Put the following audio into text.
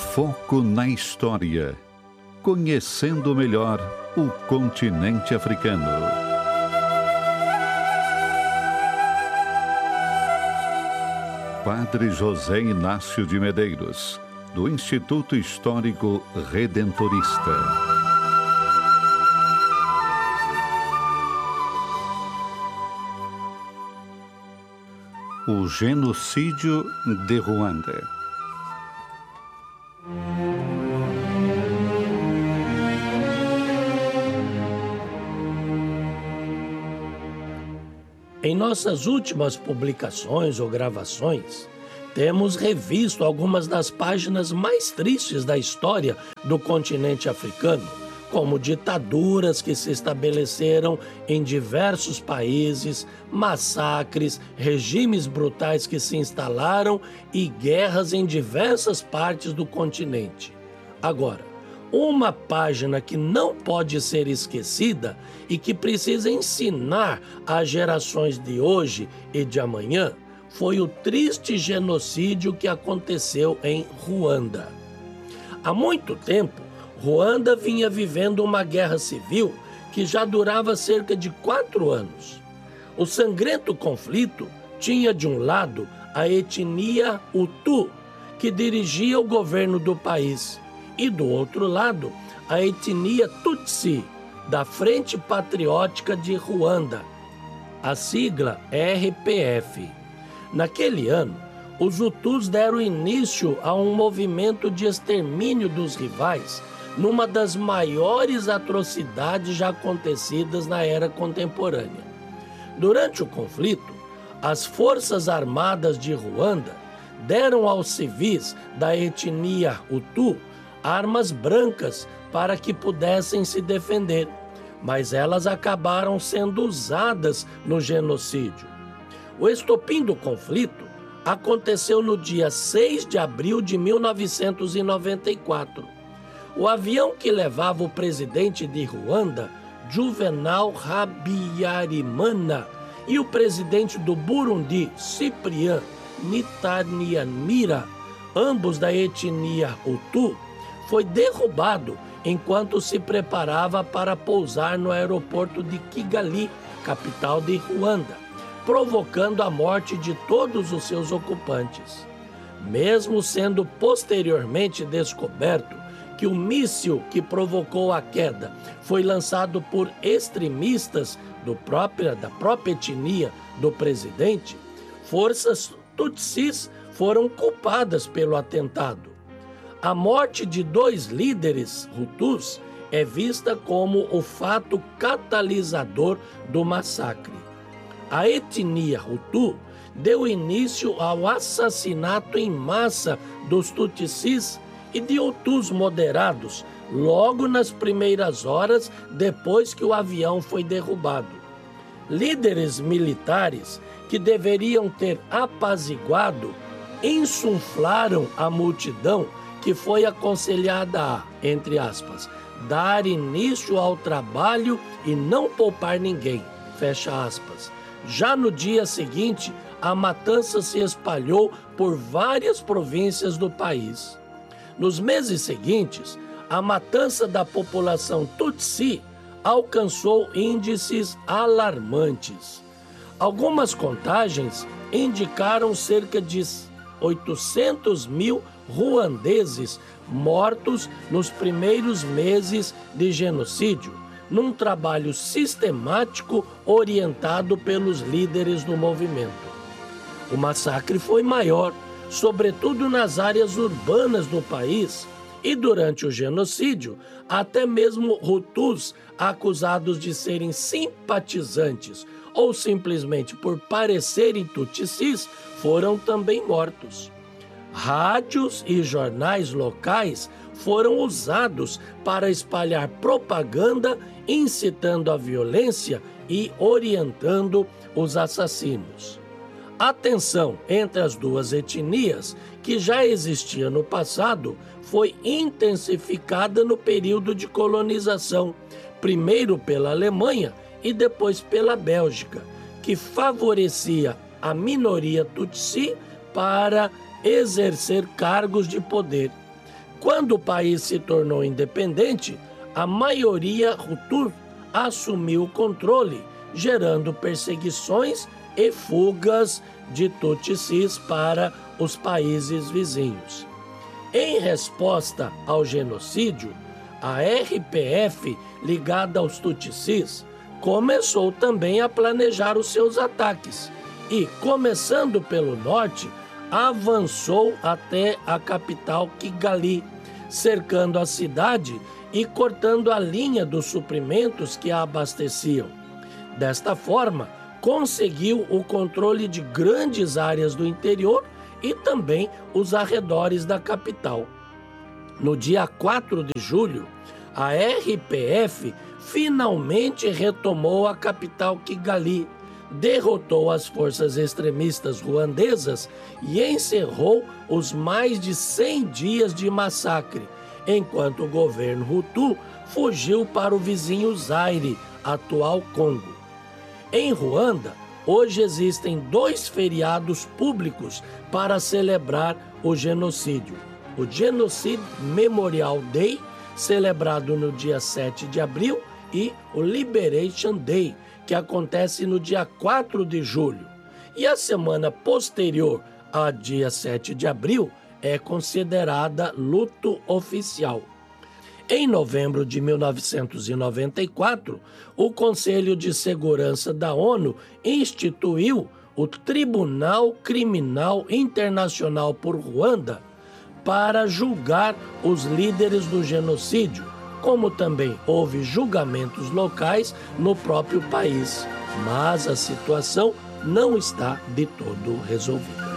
Foco na história. Conhecendo melhor o continente africano. Padre José Inácio de Medeiros, do Instituto Histórico Redentorista. O genocídio de Ruanda. Em nossas últimas publicações ou gravações, temos revisto algumas das páginas mais tristes da história do continente africano, como ditaduras que se estabeleceram em diversos países, massacres, regimes brutais que se instalaram e guerras em diversas partes do continente. Agora, uma página que não pode ser esquecida e que precisa ensinar às gerações de hoje e de amanhã foi o triste genocídio que aconteceu em Ruanda. Há muito tempo, Ruanda vinha vivendo uma guerra civil que já durava cerca de 4 anos. O sangrento conflito tinha de um lado a etnia Hutu, que dirigia o governo do país, e do outro lado a etnia Tutsi, da Frente Patriótica de Ruanda, a sigla RPF. Naquele ano, os Hutus deram início a um movimento de extermínio dos rivais, numa das maiores atrocidades já acontecidas na era contemporânea. Durante o conflito, as Forças Armadas de Ruanda deram aos civis da etnia Hutu armas brancas para que pudessem se defender, mas elas acabaram sendo usadas no genocídio. O estopim do conflito aconteceu no dia 6 de abril de 1994. O avião que levava o presidente de Ruanda, Juvenal Habyarimana, e o presidente do Burundi, Cyprien Ntaryamira, ambos da etnia Hutu, foi derrubado enquanto se preparava para pousar no aeroporto de Kigali, capital de Ruanda, provocando a morte de todos os seus ocupantes. Mesmo sendo posteriormente descoberto que o míssil que provocou a queda foi lançado por extremistas da própria etnia do presidente, forças tutsis foram culpadas pelo atentado. A morte de 2 líderes hutus é vista como o fato catalisador do massacre. A etnia Hutu deu início ao assassinato em massa dos tutsis e de Hutus moderados, logo nas primeiras horas depois que o avião foi derrubado. Líderes militares que deveriam ter apaziguado, insuflaram a multidão que foi aconselhada a, entre aspas, dar início ao trabalho e não poupar ninguém, fecha aspas. Já no dia seguinte, a matança se espalhou por várias províncias do país. Nos meses seguintes, a matança da população Tutsi alcançou índices alarmantes. Algumas contagens indicaram cerca de 800 mil ruandeses mortos nos primeiros meses de genocídio, num trabalho sistemático orientado pelos líderes do movimento. O massacre foi maior, sobretudo nas áreas urbanas do país, e durante o genocídio, até mesmo Hutus acusados de serem simpatizantes ou simplesmente por parecerem tutsis foram também mortos. Rádios e jornais locais foram usados para espalhar propaganda incitando a violência e orientando os assassinos. A tensão entre as duas etnias, que já existia no passado, foi intensificada no período de colonização, primeiro pela Alemanha e depois pela Bélgica, que favorecia a minoria tutsi para exercer cargos de poder. Quando o país se tornou independente, a maioria Hutu assumiu o controle, gerando perseguições e fugas de Tutsis para os países vizinhos. Em resposta ao genocídio, a RPF, ligada aos Tutsis, começou também a planejar os seus ataques e, começando pelo norte, avançou até a capital Kigali, cercando a cidade e cortando a linha dos suprimentos que a abasteciam. Desta forma, conseguiu o controle de grandes áreas do interior e também os arredores da capital. No dia 4 de julho, a RPF finalmente retomou a capital Kigali, derrotou as forças extremistas ruandesas e encerrou os mais de 100 dias de massacre, enquanto o governo Hutu fugiu para o vizinho Zaire, atual Congo. Em Ruanda, hoje existem 2 feriados públicos para celebrar o genocídio. O Genocide Memorial Day, celebrado no dia 7 de abril, e o Liberation Day, que acontece no dia 4 de julho. E a semana posterior a dia 7 de abril é considerada luto oficial. Em novembro de 1994, o Conselho de Segurança da ONU instituiu o Tribunal Criminal Internacional por Ruanda para julgar os líderes do genocídio, como também houve julgamentos locais no próprio país. Mas a situação não está de todo resolvida.